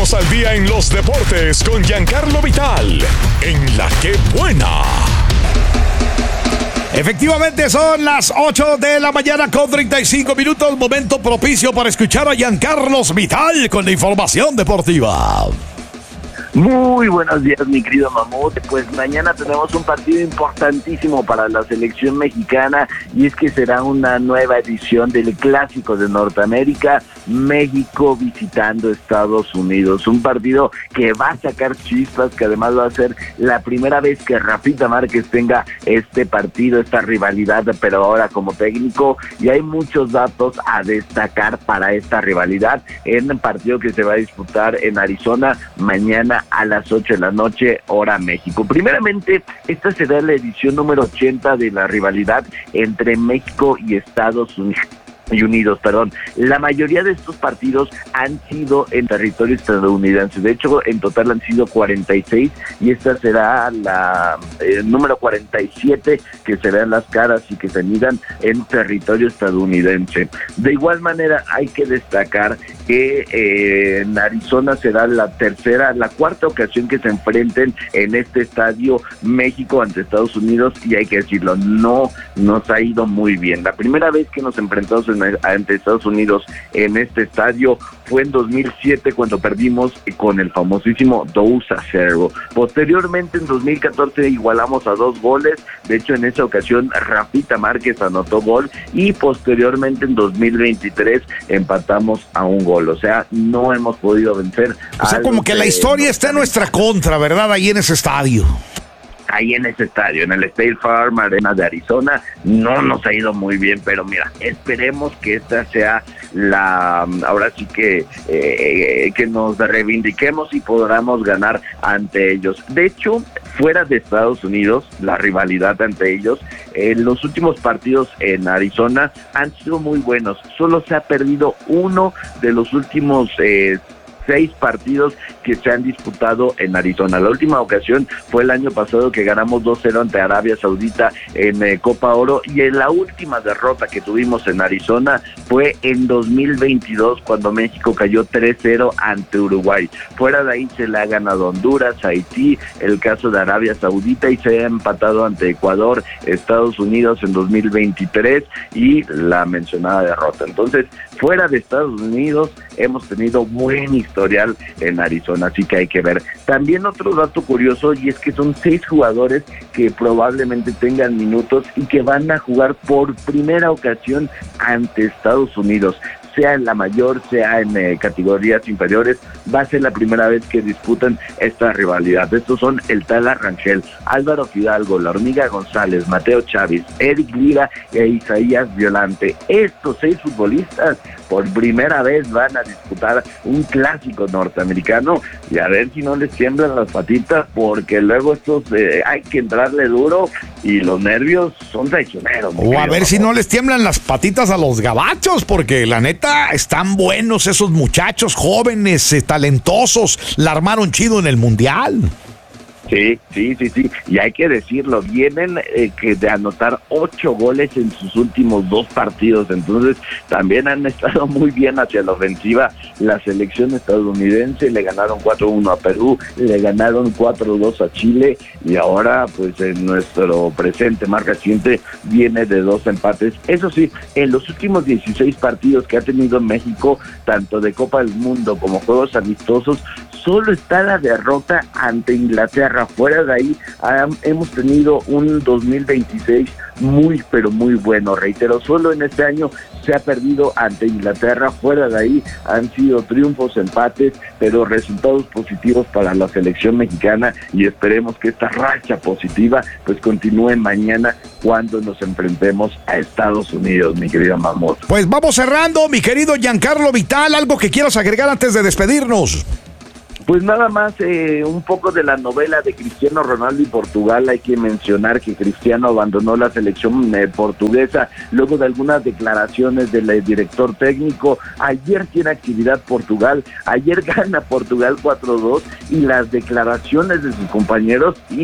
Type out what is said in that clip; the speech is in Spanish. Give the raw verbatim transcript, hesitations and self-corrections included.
ponemos al día en los deportes con Giancarlo Vital, en La Que Buena. Efectivamente son las ocho de la mañana con treinta y cinco minutos, momento propicio para escuchar a Giancarlo Vital con la información deportiva. Muy buenos días, mi querido Mamut. Pues mañana tenemos un partido importantísimo para la selección mexicana, y es que será una nueva edición del Clásico de Norteamérica, México visitando Estados Unidos. Un partido que va a sacar chispas, que además va a ser la primera vez que Rafita Márquez tenga este partido, esta rivalidad, pero ahora como técnico, y hay muchos datos a destacar para esta rivalidad en el partido que se va a disputar en Arizona mañana a las ocho de la noche, hora México. Primeramente, esta será la edición número ochenta de la rivalidad entre México y Estados Unidos. Unidos, perdón. La mayoría de estos partidos han sido en territorio estadounidense. De hecho, en total han sido cuarenta y seis, y esta será la eh, número cuarenta y siete que se vean las caras y que se midan en territorio estadounidense. De igual manera, hay que destacar que eh, en Arizona será la tercera, la cuarta ocasión que se enfrenten en este estadio México ante Estados Unidos, y hay que decirlo, no nos ha ido muy bien. La primera vez que nos enfrentamos en ante Estados Unidos en este estadio fue en dos mil siete, cuando perdimos con el famosísimo dos a cero. Posteriormente, en dos mil catorce, igualamos a dos goles. De hecho, en esa ocasión Rafita Márquez anotó gol, y posteriormente en dos mil veintitrés empatamos a un gol. O sea, no hemos podido vencer. O sea, como que la historia está en nuestra contra, ¿verdad? Ahí en ese estadio. Ahí en ese estadio, en el State Farm Arena de Arizona, no nos ha ido muy bien, pero mira, esperemos que esta sea la, ahora sí que, eh, que nos reivindiquemos y podamos ganar ante ellos. De hecho, fuera de Estados Unidos, la rivalidad ante ellos, en eh, los últimos partidos en Arizona han sido muy buenos. Solo se ha perdido uno de los últimos eh, seis partidos que se han disputado en Arizona. La última ocasión fue el año pasado, que ganamos dos cero ante Arabia Saudita en eh, Copa Oro, y en la última derrota que tuvimos en Arizona fue en dos mil veintidós, cuando México cayó tres cero ante Uruguay. Fuera de ahí se le ha ganado Honduras, Haití, el caso de Arabia Saudita, y se ha empatado ante Ecuador, Estados Unidos en dos mil veintitrés, y la mencionada derrota. Entonces, fuera de Estados Unidos hemos tenido buen historial en Arizona, así que hay que ver. También otro dato curioso, y es que son seis jugadores que probablemente tengan minutos y que van a jugar por primera ocasión ante Estados Unidos, sea en la mayor, sea en eh, categorías inferiores. Va a ser la primera vez que disputan esta rivalidad. Estos son el Tala Rangel, Álvaro Fidalgo, La Hormiga González, Mateo Chávez, Eric Lira e Isaías Violante. Estos seis futbolistas por primera vez van a disputar un clásico norteamericano, y a ver si no les tiemblan las patitas, porque luego estos eh, hay que entrarle duro, y los nervios son traicioneros. O a ver si no les tiemblan las patitas a los gabachos, porque la neta están buenos esos muchachos jóvenes, eh, talentosos, la armaron chido en el Mundial. Sí, sí, sí, sí, y hay que decirlo, vienen eh, que de anotar ocho goles en sus últimos dos partidos, entonces también han estado muy bien hacia la ofensiva. La selección estadounidense le ganaron cuatro uno a Perú, le ganaron cuatro dos a Chile, y ahora pues en nuestro presente más reciente viene de dos empates. Eso sí, en los últimos dieciséis partidos que ha tenido México, tanto de Copa del Mundo como juegos amistosos, solo está la derrota ante Inglaterra. Fuera de ahí, um, hemos tenido un dos mil veintiséis muy, pero muy bueno. Reitero, solo en este año se ha perdido ante Inglaterra. Fuera de ahí han sido triunfos, empates, pero resultados positivos para la selección mexicana, y esperemos que esta racha positiva pues continúe mañana cuando nos enfrentemos a Estados Unidos, mi querida Mamut. Pues vamos cerrando, mi querido Giancarlo Vital, ¿algo que quieras agregar antes de despedirnos? Pues nada más, eh, un poco de la novela de Cristiano Ronaldo y Portugal. Hay que mencionar que Cristiano abandonó la selección eh, portuguesa luego de algunas declaraciones del eh, director técnico. Ayer tiene actividad Portugal, ayer gana Portugal cuatro dos, y las declaraciones de sus compañeros, y